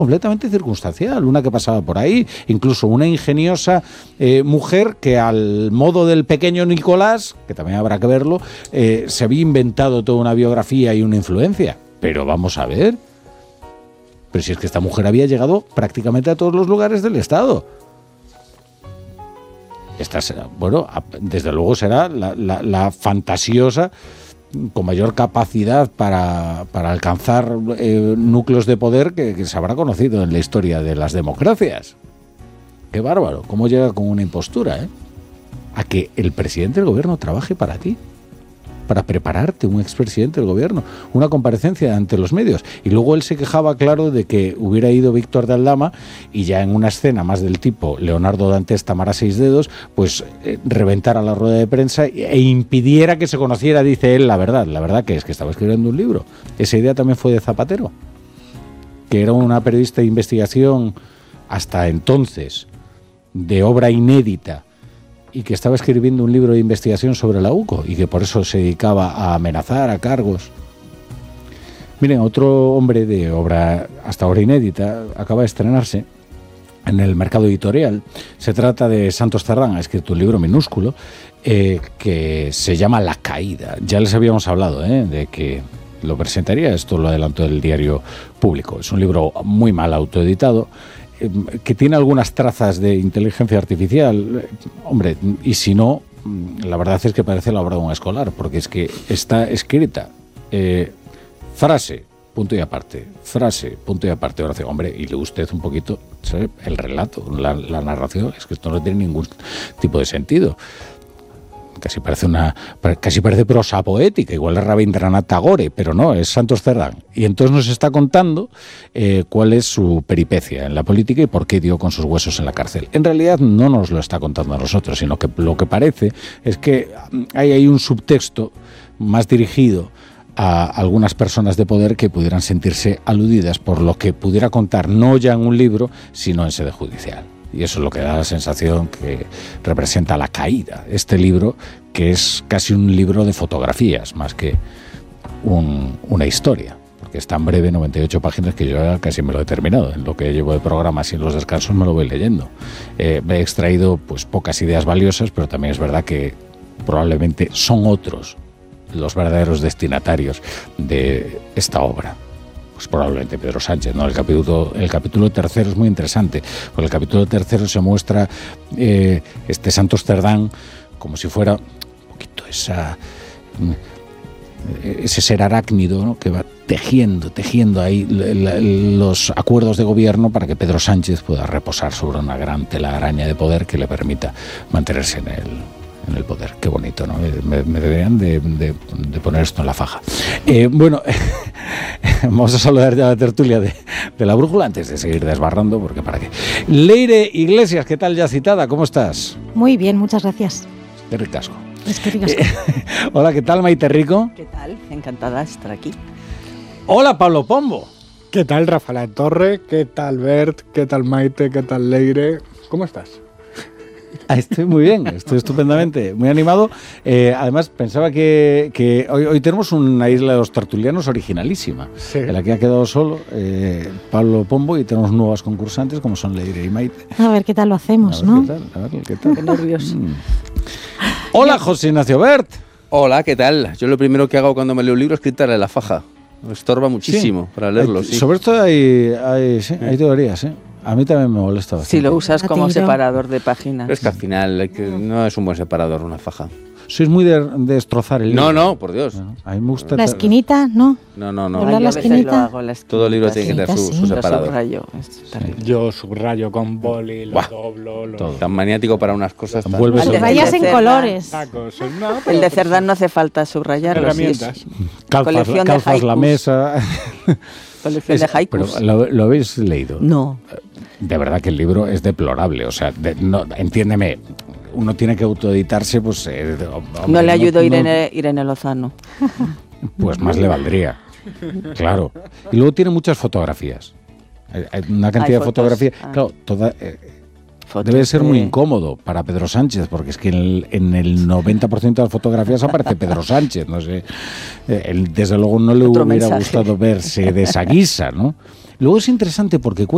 completamente circunstancial, una que pasaba por ahí, incluso una ingeniosa mujer que al modo del pequeño Nicolás, que también habrá que verlo, se había inventado toda una biografía y una influencia. Pero vamos a ver, pero si es que esta mujer había llegado prácticamente a todos los lugares del Estado. Esta será, bueno, desde luego será la fantasiosa con mayor capacidad para alcanzar núcleos de poder que se habrá conocido en la historia de las democracias. Qué bárbaro, cómo llega con una impostura, a que el presidente del gobierno trabaje para ti, para prepararte, un expresidente del gobierno, una comparecencia ante los medios. Y luego él se quejaba, claro, de que hubiera ido Víctor de Aldama y ya en una escena más del tipo Leonardo Dantes Tamara Seis Dedos, pues reventara la rueda de prensa e impidiera que se conociera, dice él, la verdad que es que estaba escribiendo un libro. Esa idea también fue de Zapatero, que era una periodista de investigación hasta entonces, de obra inédita, y que estaba escribiendo un libro de investigación sobre la UCO y que por eso se dedicaba a amenazar a cargos. Miren, otro hombre de obra hasta ahora inédita acaba de estrenarse en el mercado editorial. Se trata de Santos Cerdán, ha escrito un libro minúsculo que se llama La Caída. Ya les habíamos hablado de que lo presentaría, esto lo adelantó el Diario Público. Es un libro muy mal autoeditado, que tiene algunas trazas de inteligencia artificial, hombre, y si no, la verdad es que parece la obra de un escolar, porque es que está escrita frase, punto y aparte, frase, punto y aparte, oración. Hombre, y lee usted un poquito, ¿sabe? El relato, la narración, es que esto no tiene ningún tipo de sentido. Casi parece prosa poética, igual es Rabindranath Tagore, pero no, es Santos Cerdán. Y entonces nos está contando cuál es su peripecia en la política y por qué dio con sus huesos en la cárcel. En realidad no nos lo está contando a nosotros, sino que lo que parece es que hay ahí un subtexto más dirigido a algunas personas de poder que pudieran sentirse aludidas por lo que pudiera contar, no ya en un libro, sino en sede judicial. Y eso es lo que da la sensación que representa La Caída, este libro que es casi un libro de fotografías más que una historia, porque es tan breve, 98 páginas, que yo ya casi me lo he terminado. En lo que llevo de programas y en los descansos me lo voy leyendo. He extraído pues pocas ideas valiosas, pero también es verdad que probablemente son otros los verdaderos destinatarios de esta obra. Pues probablemente Pedro Sánchez, ¿no? El capítulo tercero es muy interesante, porque el capítulo tercero se muestra este Santos Cerdán como si fuera un poquito ese ser arácnido, ¿no? Que va tejiendo ahí los acuerdos de gobierno para que Pedro Sánchez pueda reposar sobre una gran telaraña de poder que le permita mantenerse en el poder. Qué bonito, ¿no? Me deberían de poner esto en la faja. Bueno, vamos a saludar ya a la tertulia de La Brújula antes de seguir desbarrando, porque para qué. Leire Iglesias, ¿qué tal ya citada? ¿Cómo estás? Muy bien, muchas gracias. Qué ricasco. Es que ricasco. Hola, ¿qué tal, Maite Rico? ¿Qué tal? Encantada de estar aquí. Hola, Pablo Pombo. ¿Qué tal, Rafael Torre? ¿Qué tal, Bert? ¿Qué tal, Maite? ¿Qué tal, Leire? ¿Cómo estás? Estoy muy bien, estoy estupendamente, muy animado. Además, pensaba que hoy tenemos una isla de los tertulianos originalísima, sí, en la que ha quedado solo Pablo Pombo, y tenemos nuevas concursantes como son Leire y Maite. A ver qué tal lo hacemos, ¿no? A ver qué tal. Qué nervios. Hola, José Ignacio Bert. Hola, ¿qué tal? Yo lo primero que hago cuando me leo un libro es quitarle la faja. Me estorba muchísimo para leerlo. Sí. Sobre esto hay teorías, ¿eh? A mí también me molesta bastante. Si lo usas como separador de páginas. Es que al final no es un buen separador una faja. Sois muy de destrozar el libro. No, por Dios. A mí me gusta la esquinita, ¿no? No. ¿Doblar la esquinita? Todo libro tiene que tener su separador. Yo subrayo con boli, lo doblo. Tan maniático para unas cosas. Rayas en colores. El de Cerdán no hace falta subrayarlo. Herramientas. Calzas la mesa. Colección de haikus. Pero ¿lo habéis leído? No. De verdad que el libro es deplorable. O sea, entiéndeme, uno tiene que autoeditarse, pues... no le ayudó Irene Lozano. Pues más le valdría, claro. Y luego tiene muchas fotografías. Hay una cantidad de fotografías. Claro, debe ser muy incómodo para Pedro Sánchez, porque es que en el 90% de las fotografías aparece Pedro Sánchez. No sé, desde luego no le hubiera gustado verse de esa guisa, ¿no? Luego es interesante porque